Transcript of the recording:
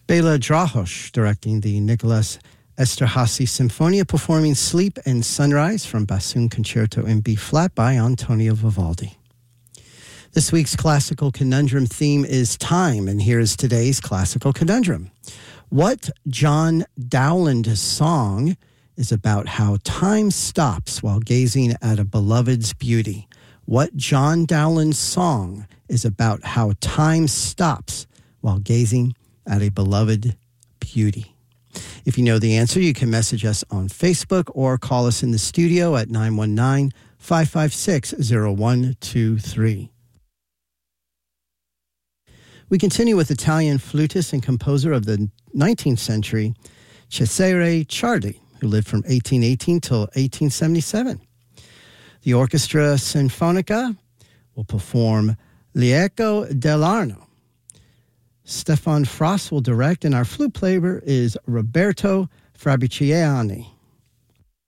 Bela Drahos directing the Nicholas Esterhazy Sinfonia, performing Sleep and Sunrise from Bassoon Concerto in B-flat by Antonio Vivaldi. This week's classical conundrum theme is time, and here is today's classical conundrum. What John Dowland song is about how time stops while gazing at a beloved's beauty? What John Dowland song is about how time stops while gazing at a beloved beauty? If you know the answer, you can message us on Facebook or call us in the studio at 919-556-0123. We continue with Italian flutist and composer of the 19th century, Cesare Ciardi, who lived from 1818 till 1877. The Orchestra Sinfonica will perform L'Eco dell'Arno. Stefan Frost will direct, and our flute player is Roberto Fabriciani.